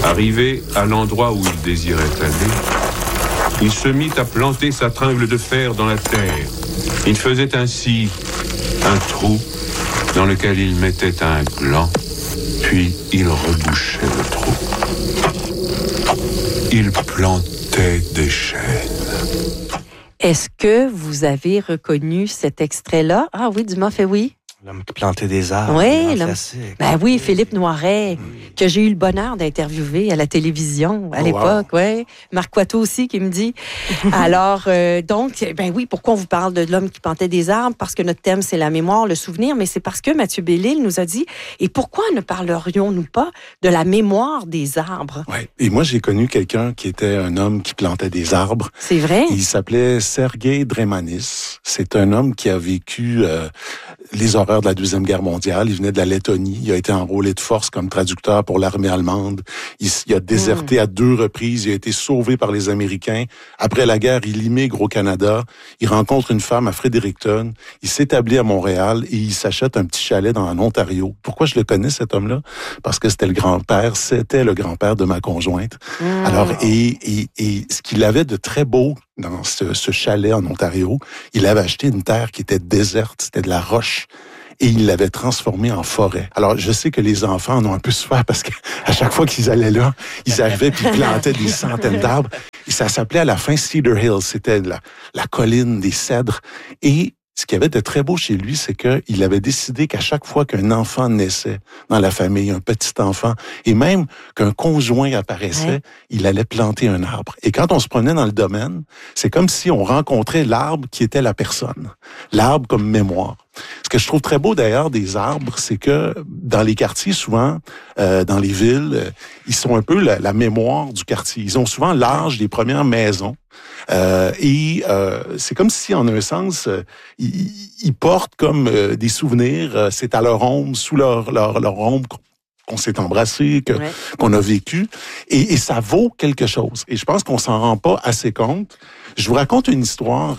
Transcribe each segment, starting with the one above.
Arrivé à l'endroit où il désirait aller, il se mit à planter sa tringle de fer dans la terre. Il faisait ainsi un trou dans lequel il mettait un gland, puis il rebouchait le trou. Il plantait des chênes. Est-ce que vous avez reconnu cet extrait-là? Ah oui, Dumas fait oui. L'homme qui plantait des arbres. Oui, classique. Ben oui, Philippe Noiret, que j'ai eu le bonheur d'interviewer à la télévision à l'époque. Wow. Oui. Marc Coiteau aussi qui me dit. Alors, donc, ben oui, pourquoi on vous parle de l'homme qui plantait des arbres? Parce que notre thème, c'est la mémoire, le souvenir, mais c'est parce que Mathieu Bellil nous a dit, et pourquoi ne parlerions-nous pas de la mémoire des arbres? Oui, et moi, j'ai connu quelqu'un qui était un homme qui plantait des arbres. C'est vrai? Il s'appelait Sergei Dremanis. C'est un homme qui a vécu les horreurs de la Deuxième Guerre mondiale. Il venait de la Lettonie. Il a été enrôlé de force comme traducteur pour l'armée allemande. Il a déserté à 2 reprises. Il a été sauvé par les Américains. Après la guerre, il immigre au Canada. Il rencontre une femme à Fredericton. Il s'établit à Montréal et il s'achète un petit chalet en Ontario. Pourquoi je le connais, cet homme-là? Parce que c'était le grand-père de ma conjointe. Alors, et ce qu'il avait de très beau dans ce chalet en Ontario, il avait acheté une terre qui était déserte, c'était de la roche. Et il l'avait transformée en forêt. Alors, je sais que les enfants en ont un peu souffert parce qu'à chaque fois qu'ils allaient là, ils arrivaient puis ils plantaient des centaines d'arbres. Et ça s'appelait à la fin Cedar Hill. C'était la colline des cèdres. Et ce qu'il y avait de très beau chez lui, c'est qu'il avait décidé qu'à chaque fois qu'un enfant naissait dans la famille, un petit enfant, et même qu'un conjoint apparaissait, il allait planter un arbre. Et quand on se promenait dans le domaine, c'est comme si on rencontrait l'arbre qui était la personne. L'arbre comme mémoire. Ce que je trouve très beau d'ailleurs des arbres, c'est que dans les quartiers, souvent, dans les villes, ils sont un peu la mémoire du quartier. Ils ont souvent l'âge des premières maisons. C'est comme si, en un sens, ils portent comme des souvenirs. C'est à leur ombre, sous leur ombre, qu'on s'est embrassé, qu'on a vécu. Et ça vaut quelque chose. Et je pense qu'on s'en rend pas assez compte. Je vous raconte une histoire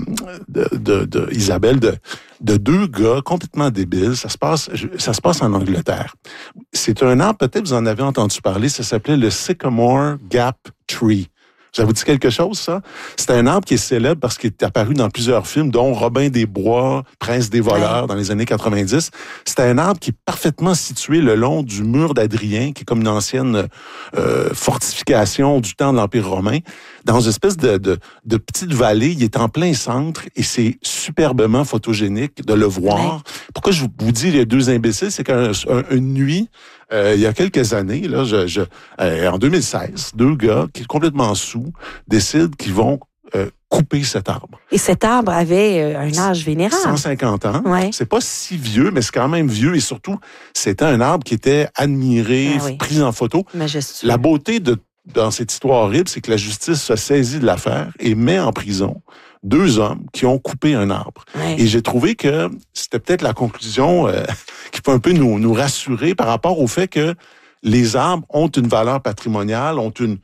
Isabelle, de 2 gars complètement débiles. Ça se passe en Angleterre. C'est un arbre, peut-être vous en avez entendu parler, ça s'appelait le Sycamore Gap Tree. Ça vous dit quelque chose, ça? C'est un arbre qui est célèbre parce qu'il est apparu dans plusieurs films, dont Robin des Bois, Prince des voleurs, dans les années 90. C'est un arbre qui est parfaitement situé le long du mur d'Adrien, qui est comme une ancienne fortification du temps de l'Empire romain. Dans une espèce de petite vallée, il est en plein centre et c'est superbement photogénique de le voir. Pourquoi je vous dis les 2 imbéciles, c'est qu'une nuit, il y a quelques années, là, en 2016, 2 gars qui sont complètement saoul décident qu'ils vont couper cet arbre. Et cet arbre avait un âge vénérable. 150 ans. Ouais. C'est pas si vieux, mais c'est quand même vieux. Et surtout, c'était un arbre qui était admiré, pris en photo. Majestueux. La beauté dans cette histoire horrible, c'est que la justice se saisit de l'affaire et met en prison 2 hommes qui ont coupé un arbre. Ouais. Et j'ai trouvé que c'était peut-être la conclusion qui peut un peu nous rassurer par rapport au fait que les arbres ont une valeur patrimoniale,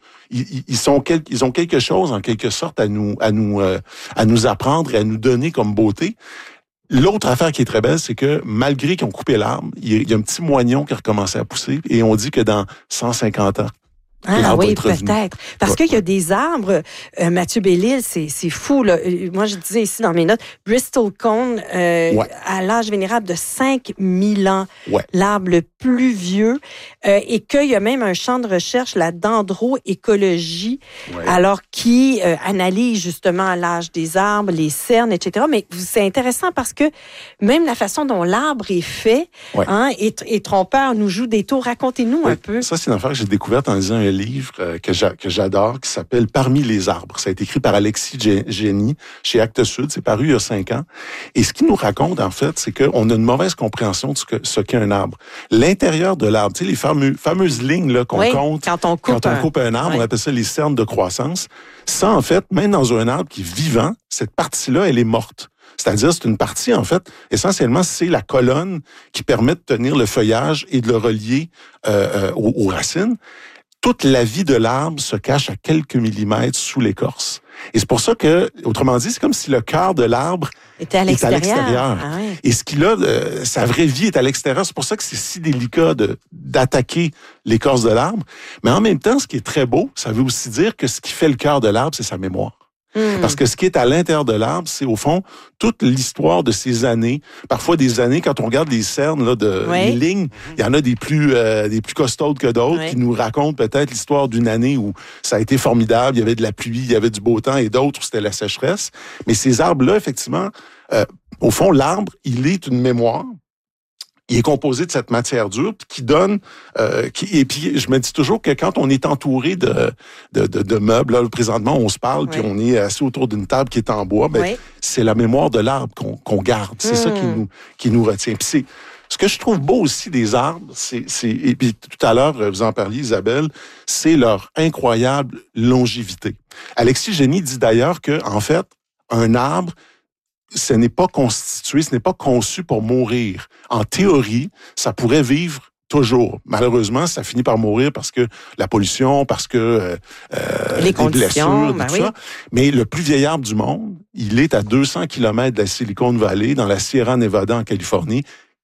ils ont quelque chose en quelque sorte à nous apprendre et à nous donner comme beauté. L'autre affaire qui est très belle, c'est que malgré qu'ils ont coupé l'arbre, il y a un petit moignon qui a recommencé à pousser et on dit que dans 150 ans, ah oui, peut-être. Parce qu'il y a des arbres, Mathieu Bellil, c'est fou, là. Moi, je disais ici dans mes notes, Bristol Cone, à l'âge vénérable de 5000 ans, l'arbre le plus vieux, et qu'il y a même un champ de recherche, la dendroécologie, alors qui analyse justement l'âge des arbres, les cernes, etc. Mais c'est intéressant parce que même la façon dont l'arbre est fait, et trompeur nous joue des tours. Racontez-nous un peu. Ça, c'est une affaire que j'ai découverte en lisant un livre que j'adore, qui s'appelle « Parmi les arbres ». Ça a été écrit par Alexis Génie chez Actes Sud. C'est paru il y a 5 ans. Et ce qu'il nous raconte, en fait, c'est qu'on a une mauvaise compréhension de ce qu'est un arbre. L'intérieur de l'arbre, tu sais, les fameuses lignes là, qu'on compte quand on coupe un arbre, on appelle ça les cernes de croissance. Ça, en fait, même dans un arbre qui est vivant, cette partie-là, elle est morte. C'est-à-dire, c'est une partie, en fait, essentiellement, c'est la colonne qui permet de tenir le feuillage et de le relier aux racines. toute la vie de l'arbre se cache à quelques millimètres sous l'écorce. Et c'est pour ça que, autrement dit, c'est comme si le cœur de l'arbre était à l'extérieur. Ah oui. Et ce qu'il a, sa vraie vie est à l'extérieur. C'est pour ça que c'est si délicat d'attaquer l'écorce de l'arbre. Mais en même temps, ce qui est très beau, ça veut aussi dire que ce qui fait le cœur de l'arbre, c'est sa mémoire. Parce que ce qui est à l'intérieur de l'arbre, c'est au fond toute l'histoire de ces années. Parfois des années, quand on regarde les cernes là, les lignes, il y en a des plus costaudes que d'autres qui nous racontent peut-être l'histoire d'une année où ça a été formidable, il y avait de la pluie, il y avait du beau temps, et d'autres où c'était la sécheresse. Mais ces arbres-là, effectivement, au fond, l'arbre, il est une mémoire. Il est composé de cette matière dure qui donne... et puis, je me dis toujours que quand on est entouré de meubles, là, présentement, on se parle, puis on est assis autour d'une table qui est en bois, c'est la mémoire de l'arbre qu'on garde. C'est ça qui nous retient. Puis c'est... Ce que je trouve beau aussi des arbres, et puis tout à l'heure, vous en parliez, Isabelle, c'est leur incroyable longévité. Alexis Génie dit d'ailleurs que, en fait, un arbre, ce n'est pas constitué, ce n'est pas conçu pour mourir. En théorie, ça pourrait vivre toujours. Malheureusement, ça finit par mourir parce que la pollution, parce que les blessures, tout ça. Mais le plus vieil arbre du monde, il est à 200 km de la Silicon Valley, dans la Sierra Nevada, en Californie,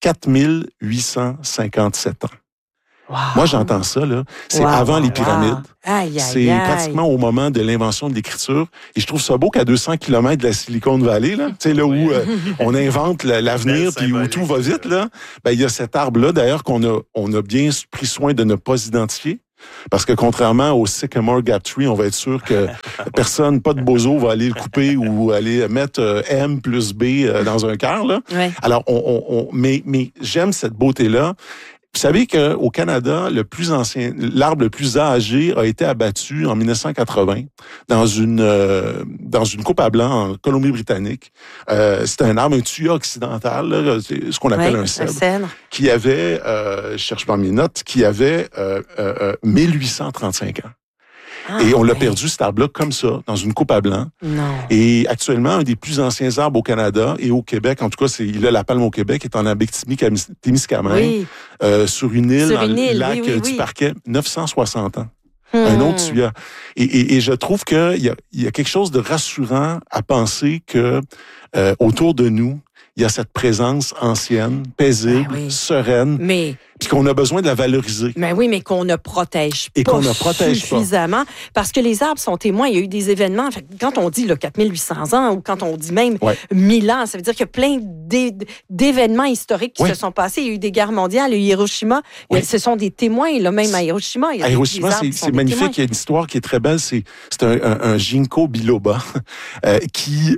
4857 ans. Wow. Moi, j'entends ça, là. C'est avant les pyramides. C'est pratiquement au moment de l'invention de l'écriture. Et je trouve ça beau qu'à 200 km de la Silicon Valley, là, tu sais, là où on invente l'avenir puis où tout va vite, là, il y a cet arbre-là, d'ailleurs, qu'on a bien pris soin de ne pas identifier. Parce que contrairement au Sycamore Gap Tree, on va être sûr que personne, pas de bozo, va aller le couper ou aller mettre M plus B dans un cœur, là. Ouais. Alors, mais j'aime cette beauté-là. Vous savez qu'au Canada, l'arbre le plus âgé a été abattu en 1980 dans une coupe à blanc en Colombie-Britannique. C'était un arbre, un tuya occidental, là, c'est ce qu'on appelle un cèdre, qui avait, je cherche pas mes notes, qui avait 1835 ans. Et on l'a perdu, cet arbre-là, comme ça, dans une coupe à blanc. Non. Et actuellement, un des plus anciens arbres au Canada et au Québec, en tout cas, il a la palme au Québec, est en Abitibi-Témiscamingue, sur une île dans le lac du Parquet, 960 ans. Un autre tuya. Et je trouve qu'il y a quelque chose de rassurant à penser que autour de nous, il y a cette présence ancienne, paisible, sereine, puis qu'on a besoin de la valoriser. Mais oui, mais qu'on ne protège pas suffisamment. Parce que les arbres sont témoins. Il y a eu des événements. En fait, quand on dit 4800 ans ou quand on dit même 1000 ans, ça veut dire qu'il y a plein d'événements historiques qui se sont passés. Il y a eu des guerres mondiales, il y a eu Hiroshima. Ce sont des témoins, là, même à Hiroshima. À Hiroshima, c'est magnifique. Il y a une histoire qui est très belle. C'est un ginkgo biloba qui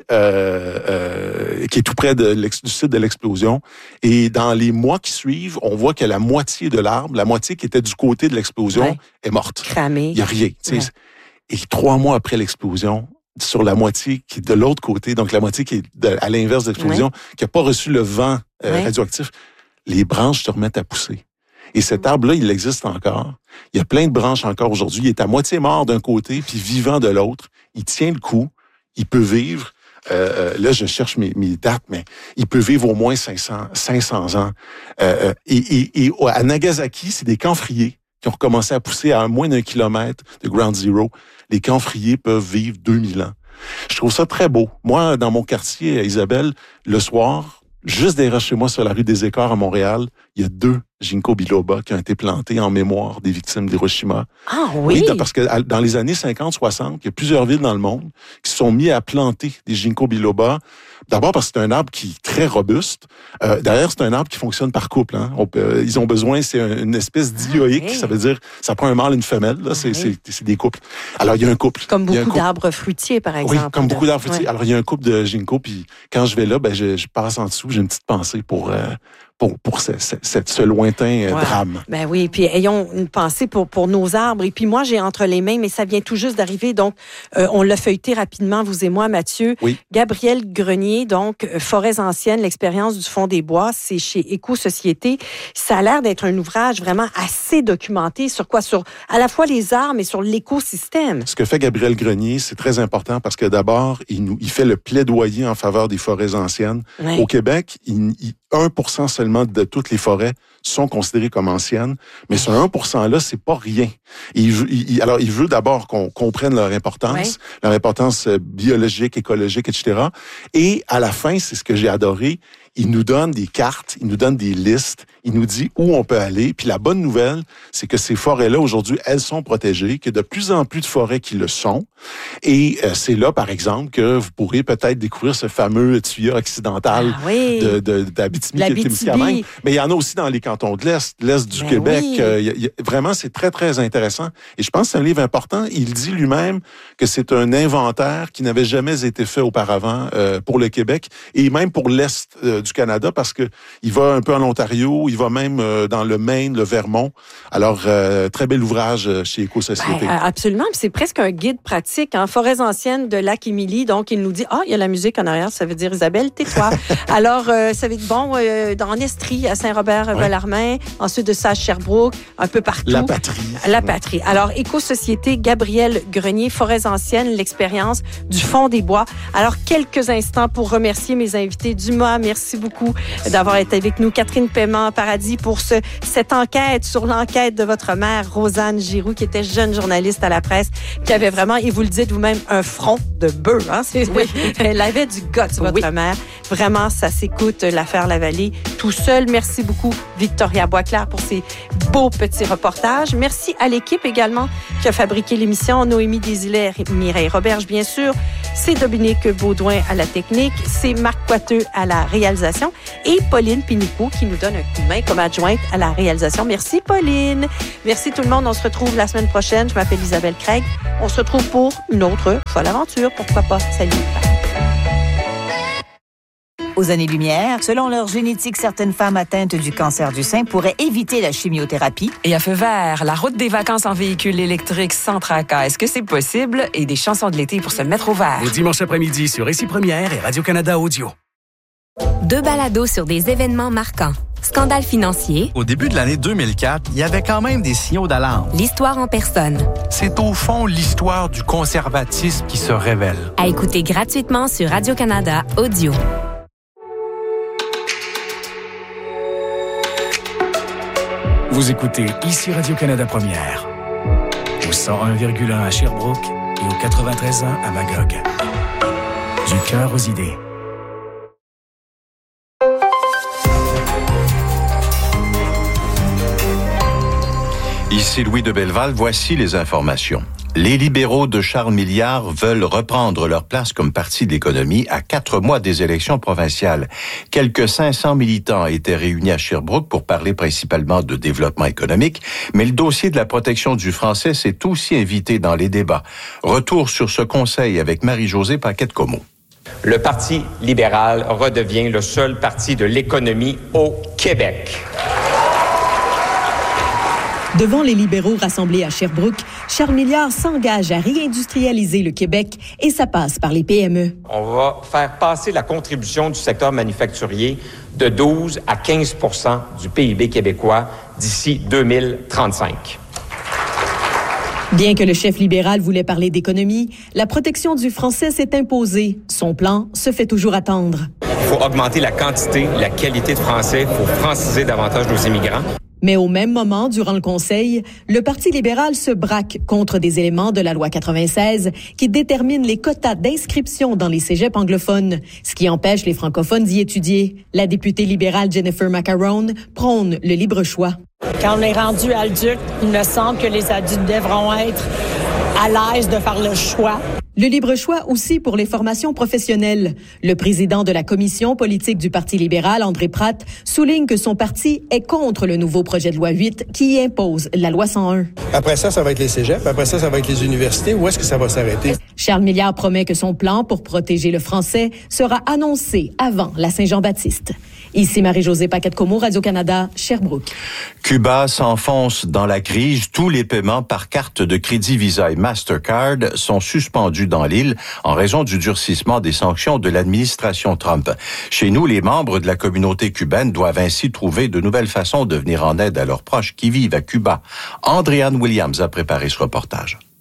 est tout près du site de l'explosion. Et dans les mois qui suivent, on voit que la moitié de l'arbre, la moitié qui était du côté de l'explosion, est morte. Cramée. Il n'y a rien. Et 3 mois après l'explosion, sur la moitié qui est de l'autre côté, donc la moitié qui est à l'inverse de l'explosion, qui n'a pas reçu le vent radioactif, les branches se remettent à pousser. Et cet arbre-là, il existe encore. Il y a plein de branches encore aujourd'hui. Il est à moitié mort d'un côté, puis vivant de l'autre. Il tient le coup. Il peut vivre. Là, je cherche mes dates, mais il peut vivre au moins 500 ans. Et à Nagasaki, c'est des camphriers qui ont recommencé à pousser à moins d'1 kilomètre de Ground Zero. Les camphriers peuvent vivre 2000 ans. Je trouve ça très beau. Moi, dans mon quartier, à Isabelle, le soir, juste derrière chez moi, sur la rue des Écarts à Montréal, il y a 2 ginkgo biloba qui ont été plantés en mémoire des victimes d'Hiroshima. Ah oui? Oui, parce que dans les années 50-60, il y a plusieurs villes dans le monde qui se sont mis à planter des ginkgo biloba. D'abord parce que c'est un arbre qui est très robuste. D'ailleurs, c'est un arbre qui fonctionne par couple. Hein. Ils ont besoin, c'est une espèce dioïque, ça veut dire ça prend un mâle et une femelle. Là, c'est des couples. Alors, il y a un couple. Comme beaucoup d'arbres fruitiers, par exemple. Oui, comme beaucoup d'arbres fruitiers. Alors, il y a un couple de ginkgo, puis quand je vais là, je passe en dessous, j'ai une petite pensée pour ce lointain drame. Ben oui, puis ayons une pensée pour nos arbres. Et puis moi, j'ai entre les mains, mais ça vient tout juste d'arriver, donc on l'a feuilleté rapidement, vous et moi, Mathieu. Oui. Gabriel Grenier, donc Forêts anciennes, l'expérience du fond des bois, c'est chez Éco-Société. Ça a l'air d'être un ouvrage vraiment assez documenté sur à la fois les arbres et sur l'écosystème. Ce que fait Gabriel Grenier, c'est très important parce que d'abord, il fait le plaidoyer en faveur des forêts anciennes. Oui. Au Québec, 1% seulement de toutes les forêts sont considérées comme anciennes, mais ce 1%-là, c'est pas rien. Il veut d'abord qu'on comprenne leur importance biologique, écologique, etc. Et à la fin, c'est ce que j'ai adoré, il nous donne des cartes, il nous donne des listes, il nous dit où on peut aller. Puis la bonne nouvelle, c'est que ces forêts-là, aujourd'hui, elles sont protégées, qu'il y a de plus en plus de forêts qui le sont. Et c'est là, par exemple, que vous pourrez peut-être découvrir ce fameux tuyau occidental d'Abitibi-Témiscamingue. Mais il y en a aussi dans les cantons de l'Est du Québec. Vraiment, c'est très, très intéressant. Et je pense que c'est un livre important. Il dit lui-même que c'est un inventaire qui n'avait jamais été fait auparavant pour le Québec et même pour l'Est du Canada, parce que il va un peu en Ontario, il va même dans le Maine, le Vermont. Alors, très bel ouvrage chez Éco-Société. Absolument. Puis c'est presque un guide pratique. Hein? Forêts anciennes de Lac-Émilie. Donc, il nous dit, il y a la musique en arrière, ça veut dire Isabelle, tais-toi. Alors, ça va être bon en Estrie, à Saint-Robert-Bellarmin, ensuite de ça à Sherbrooke, un peu partout. La patrie. Alors, Éco-Société, Gabriel Grenier, Forêts anciennes, l'expérience du fond des bois. Alors, quelques instants pour remercier mes invités. Dumas, merci beaucoup d'avoir été avec nous. Catherine Paiement-Paradis pour cette enquête sur l'enquête de votre mère, Rosanne Giroux, qui était jeune journaliste à la presse, qui avait vraiment, et vous le dites vous-même, un front de bœuf. Hein? Elle avait du guts, votre mère. Vraiment, ça s'écoute, l'affaire Lavallée, tout seul. Merci beaucoup, Victoria Boisclair, pour ces beaux petits reportages. Merci à l'équipe également qui a fabriqué l'émission. Noémie Desilets, Mireille Roberge, bien sûr. C'est Dominique Baudouin à la technique. C'est Marc Coiteux à la réalisation. Et Pauline Pinico qui nous donne un coup de main comme adjointe à la réalisation. Merci, Pauline. Merci tout le monde. On se retrouve la semaine prochaine. Je m'appelle Isabelle Craig. On se retrouve pour une autre folle aventure. Pourquoi pas? Salut. Aux années-lumière, selon leur génétique, certaines femmes atteintes du cancer du sein pourraient éviter la chimiothérapie. Et à feu vert, la route des vacances en véhicule électrique sans tracas. Est-ce que c'est possible? Et des chansons de l'été pour se mettre au vert. Le dimanche après-midi sur Récit Première et Radio-Canada Audio. 2 balados sur des événements marquants. Scandale financier. Au début de l'année 2004, il y avait quand même des signaux d'alarme. L'histoire en personne. C'est au fond l'histoire du conservatisme qui se révèle. À écouter gratuitement sur Radio-Canada Audio. Vous écoutez ici Radio-Canada Première, au 101,1 à Sherbrooke et au 93.1 à Magog. Du cœur aux idées. Ici Louis de Belleval, voici les informations. Les libéraux de Charles Milliard veulent reprendre leur place comme parti de l'économie à 4 mois des élections provinciales. Quelques 500 militants étaient réunis à Sherbrooke pour parler principalement de développement économique, mais le dossier de la protection du français s'est aussi invité dans les débats. Retour sur ce conseil avec Marie-Josée Paquette-Comeau. Le Parti libéral redevient le seul parti de l'économie au Québec. Devant les libéraux rassemblés à Sherbrooke, Charles Milliard s'engage à réindustrialiser le Québec et ça passe par les PME. On va faire passer la contribution du secteur manufacturier de 12 à 15 % du PIB québécois d'ici 2035. Bien que le chef libéral voulait parler d'économie, la protection du français s'est imposée. Son plan se fait toujours attendre. Il faut augmenter la quantité, la qualité de français. Il faut franciser davantage nos immigrants. Mais au même moment, durant le Conseil, le Parti libéral se braque contre des éléments de la loi 96 qui déterminent les quotas d'inscription dans les cégeps anglophones, ce qui empêche les francophones d'y étudier. La députée libérale Jennifer Macaron prône le libre choix. Quand on est rendu adulte, il me semble que les adultes devront être à l'aise de faire le choix. Le libre choix aussi pour les formations professionnelles. Le président de la commission politique du Parti libéral, André Pratt, souligne que son parti est contre le nouveau projet de loi 8 qui impose la loi 101. Après ça va être les cégeps. Après ça va être les universités. Où est-ce que ça va s'arrêter? Charles Milliard promet que son plan pour protéger le français sera annoncé avant la Saint-Jean-Baptiste. Ici Marie-Josée Paquette-Comeau, Radio-Canada, Sherbrooke. Cuba s'enfonce dans la crise. Tous les paiements par carte de crédit Visa et Mastercard sont suspendus dans l'île en raison du durcissement des sanctions de l'administration Trump. Chez nous, les membres de la communauté cubaine doivent ainsi trouver de nouvelles façons de venir en aide à leurs proches qui vivent à Cuba. Andréanne Williams a préparé ce reportage.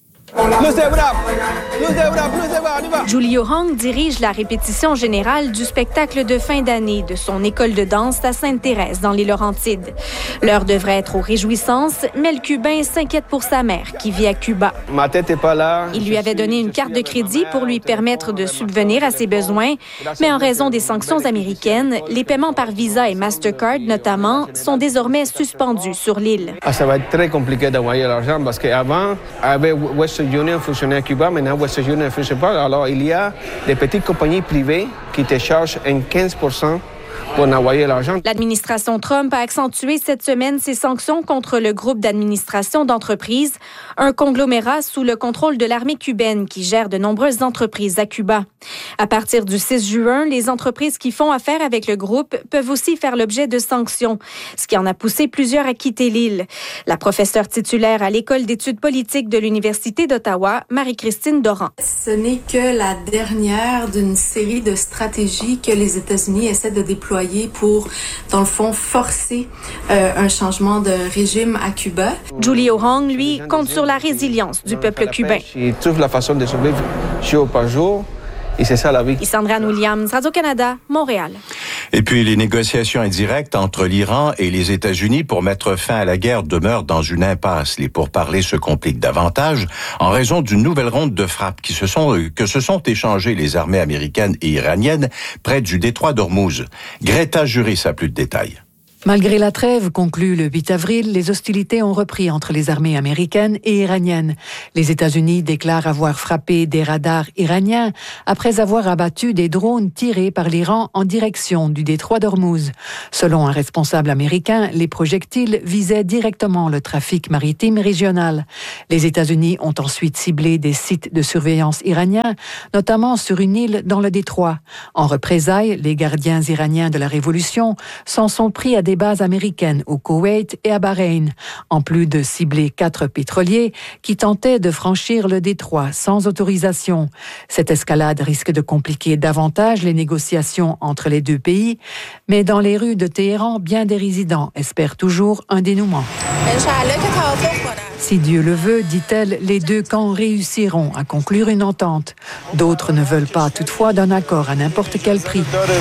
Julie Hong dirige la répétition générale du spectacle de fin d'année de son école de danse à Sainte-Thérèse, dans les Laurentides. L'heure devrait être aux réjouissances, mais le Cubain s'inquiète pour sa mère, qui vit à Cuba. Ma tête n'est pas là. Il lui avait donné une carte de crédit pour lui permettre de subvenir à ses besoins, mais en raison des sanctions américaines, les paiements par Visa et Mastercard, notamment, sont désormais suspendus sur l'île. Ça va être très compliqué d'envoyer l'argent parce qu'avant, Western Union fonctionnait à Cuba, maintenant Western Union ne fonctionne pas. Alors, il y a des petites compagnies privées qui te chargent un 15% pour envoyer l'argent. L'administration Trump a accentué cette semaine ses sanctions contre le groupe d'administration d'entreprises, un conglomérat sous le contrôle de l'armée cubaine qui gère de nombreuses entreprises à Cuba. À partir du 6 juin, les entreprises qui font affaire avec le groupe peuvent aussi faire l'objet de sanctions, ce qui en a poussé plusieurs à quitter l'île. La professeure titulaire à l'École d'études politiques de l'Université d'Ottawa, Marie-Christine Doran. Ce n'est que la dernière d'une série de stratégies que les États-Unis essaient de déployer pour, dans le fond, forcer un changement de régime à Cuba. Julie Hong, lui, compte sur la résilience du peuple cubain. Il trouve la façon de survivre jour par jour. Et c'est ça la vie. Sandrine Williams, Radio-Canada, Montréal. Et puis, les négociations indirectes entre l'Iran et les États-Unis pour mettre fin à la guerre demeurent dans une impasse. Les pourparlers se compliquent davantage en raison d'une nouvelle ronde de frappes que se sont échangées les armées américaines et iraniennes près du détroit d'Ormuz. Greta Juris a plus de détails. Malgré la trêve conclue le 8 avril, les hostilités ont repris entre les armées américaines et iraniennes. Les États-Unis déclarent avoir frappé des radars iraniens après avoir abattu des drones tirés par l'Iran en direction du détroit d'Ormuz. Selon un responsable américain, les projectiles visaient directement le trafic maritime régional. Les États-Unis ont ensuite ciblé des sites de surveillance iraniens, notamment sur une île dans le détroit. En représailles, les gardiens iraniens de la Révolution s'en sont pris à des bases américaines au Koweït et à Bahreïn, en plus de cibler 4 pétroliers qui tentaient de franchir le détroit sans autorisation. Cette escalade risque de compliquer davantage les négociations entre les deux pays, mais dans les rues de Téhéran, bien des résidents espèrent toujours un dénouement. Si Dieu le veut, dit-elle, les deux camps réussiront à conclure une entente. D'autres ne veulent pas toutefois d'un accord à n'importe quel prix.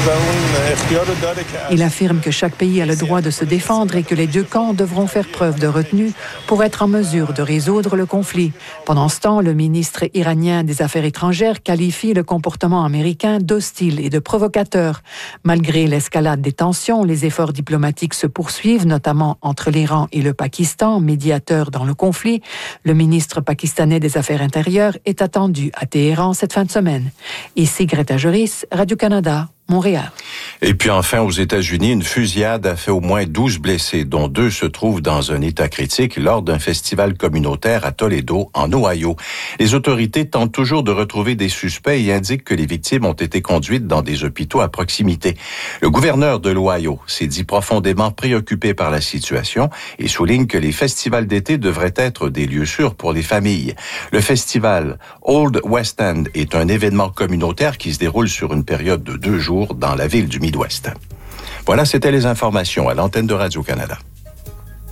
Il affirme que chaque pays a le droit de se défendre et que les deux camps devront faire preuve de retenue pour être en mesure de résoudre le conflit. Pendant ce temps, le ministre iranien des Affaires étrangères qualifie le comportement américain d'hostile et de provocateur. Malgré l'escalade des tensions, les efforts diplomatiques se poursuivent, notamment entre l'Iran et le Pakistan, médiateur dans le conflit. Le ministre pakistanais des Affaires intérieures est attendu à Téhéran cette fin de semaine. Ici Greta Juris, Radio-Canada, Montréal. Et puis enfin, aux États-Unis, une fusillade a fait au moins 12 blessés, dont 2 se trouvent dans un état critique lors d'un festival communautaire à Toledo, en Ohio. Les autorités tentent toujours de retrouver des suspects et indiquent que les victimes ont été conduites dans des hôpitaux à proximité. Le gouverneur de l'Ohio s'est dit profondément préoccupé par la situation et souligne que les festivals d'été devraient être des lieux sûrs pour les familles. Le festival Old West End est un événement communautaire qui se déroule sur une période de 2 jours dans la ville du Midwest. Voilà, c'était les informations à l'antenne de Radio-Canada.